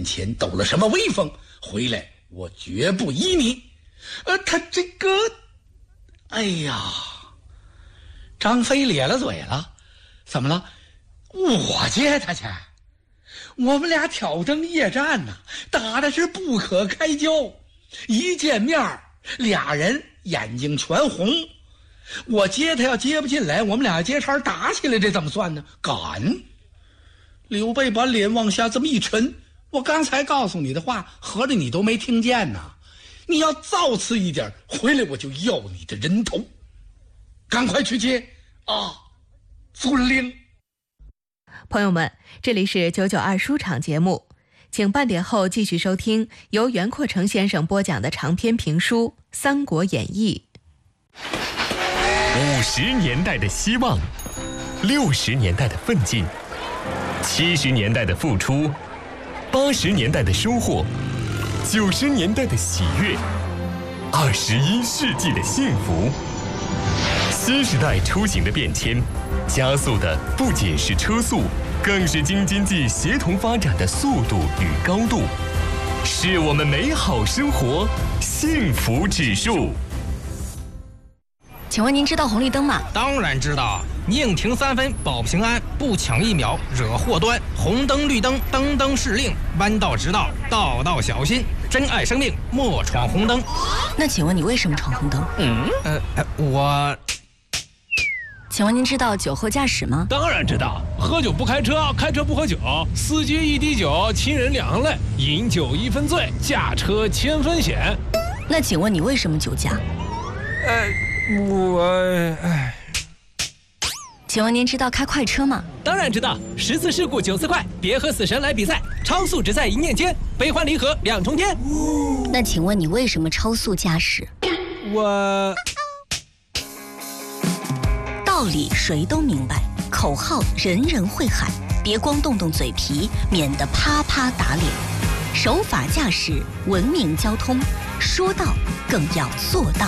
面前抖了什么威风，回来我绝不依你。他这个，哎呀，张飞咧了嘴了，怎么了？我接他去，我们俩挑灯夜战呢，打的是不可开交，一见面俩人眼睛全红。我接他要接不进来，我们俩接茬打起来，这怎么算呢？敢！刘备把脸往下这么一沉，我刚才告诉你的话，合着你都没听见呢。你要造次一点，回来我就要你的人头。赶快去接啊，遵令。 朋友们，这里是992书场节目，请半点后继续收听由袁阔成先生播讲的长篇评书《三国演义》。 50年代的希望，60年代的奋进，70年代的付出，80年代的收获，90年代的喜悦，21世纪的幸福。新时代出行的变迁，加速的不仅是车速，更是京津冀协同发展的速度与高度，是我们美好生活幸福指数。 请问您知道红绿灯吗？ 当然知道，宁停3分保平安，不抢1秒惹祸端。红灯绿灯灯灯是令，弯道直道道道小心。珍爱生命，莫闯红灯。 那请问你为什么闯红灯？ 我…… 请问您知道酒后驾驶吗？ 当然知道，喝酒不开车，开车不喝酒，司机一滴酒，亲人两行泪，饮酒1分醉，驾车1000分险。 那请问你为什么酒驾？请问您知道开快车吗？ 当然知道，10次事故9次快，别和死神来比赛，超速只在一念间，悲欢离合2重天。 那请问你为什么超速驾驶？道理谁都明白，口号人人会喊，别光动动嘴皮，免得啪啪打脸。守法驾驶，文明交通，说到更要做到。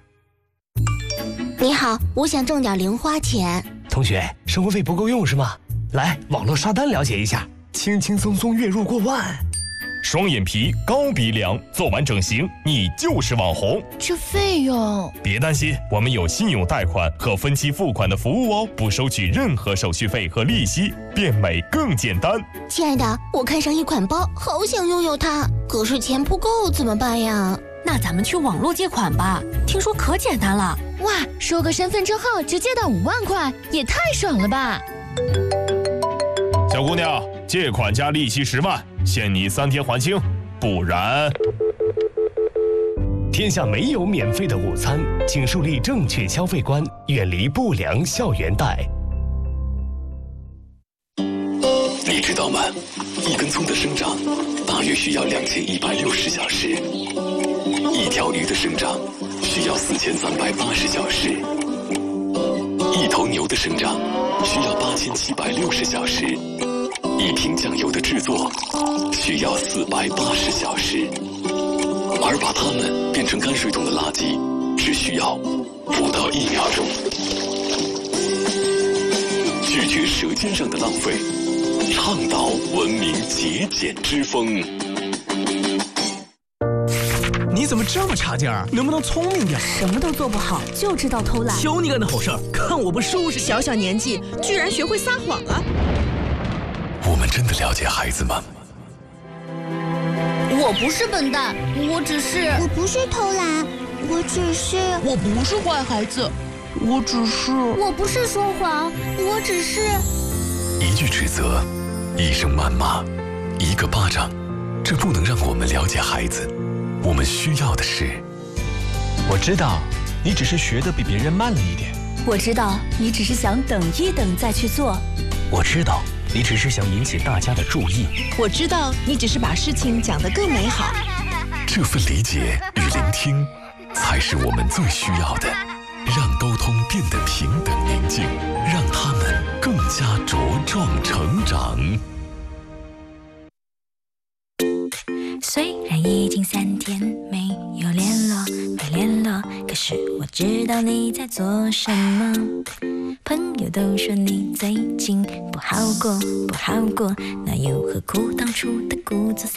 你好，我想挣点零花钱。 同学，生活费不够用是吗？来，网络刷单了解一下，轻轻松松月入过万。 双眼皮、高鼻梁，做完整形，你就是网红。 这费用…… 别担心，我们有信用贷款和分期付款的服务哦，不收取任何手续费和利息，变美更简单。 亲爱的，我看上一款包，好想拥有它，可是钱不够怎么办呀？ 那咱们去网络借款吧，听说可简单了。 哇，收个身份证号就借到5万块，也太爽了吧！ 小姑娘，借款加利息10万，限你3天还清，不然…… 天下没有免费的午餐，请树立正确消费观，远离不良校园贷。 你知道吗？一根葱的生长大约需要2160小时，一条鱼的生长需要4380小时，一头牛的生长需要8760小时，一瓶酱油的制作需要480小时，而把它们变成泔水桶的垃圾只需要不到1秒钟。拒绝舌尖上的浪费，倡导文明节俭之风。 你怎么这么差劲儿？能不能聪明点？ 什么都做不好，就知道偷懒。 求你干的好事儿，看我不收拾你！ 小小年纪居然学会撒谎啊！ 我们真的了解孩子吗？ 我不是笨蛋，我不是偷懒，我不是坏孩子，我不是说谎，我只是…… 一句指责，一声谩骂，一个巴掌，这不能让我们了解孩子。我们需要的是…… 我知道，你只是学得比别人慢了一点。 我知道，你只是想等一等再去做。 我知道，你只是想引起大家的注意。 我知道，你只是把事情讲得更美好。 这份理解与聆听，才是我们最需要的。让沟通变得平等宁静，让他们更加茁壮成长。 虽然已经3天没有联络，可是我知道你在做什么。朋友都说你最近不好过，那又何苦当初的故作